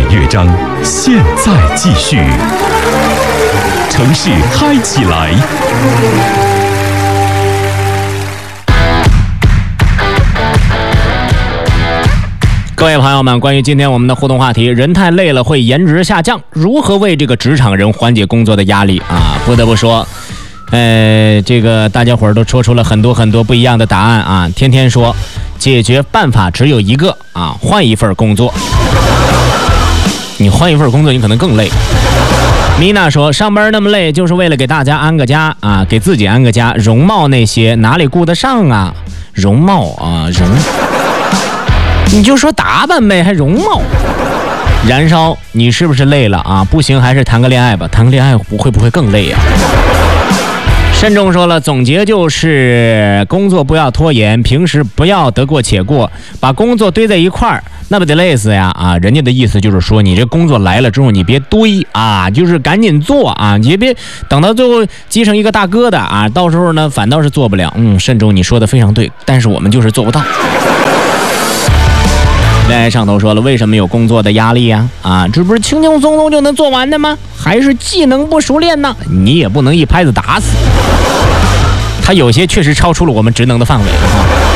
乐章，现在继续。城市嗨起来！ 各位朋友们，关于今天我们的互动话题，人太累了会颜值下降，如何为这个职场人缓解工作的压力啊？不得不说，这个大家伙儿都说出了很多不一样的答案啊。天天说解决办法只有一个啊，换一份工作。你换一份工作，你可能更累。米娜说，上班那么累，就是为了给大家安个家啊，给自己安个家。容貌那些哪里顾得上啊？容貌啊，你就说打扮呗，还容貌。燃烧，你是不是累了啊？不行，还是谈个恋爱吧，谈个恋爱会不会更累啊？慎重说了，总结就是工作不要拖延，平时不要得过且过，把工作堆在一块儿，那不得累死呀啊！人家的意思就是说，你这工作来了之后，你别堆啊，就是赶紧做啊，你别等到最后积成一个大疙瘩啊，到时候呢反倒是做不了。慎重，你说的非常对，但是我们就是做不到。恋爱上头说了，为什么有工作的压力呀？啊，这不是轻轻松松就能做完的吗？还是技能不熟练呢？你也不能一拍子打死。他有些确实超出了我们职能的范围啊。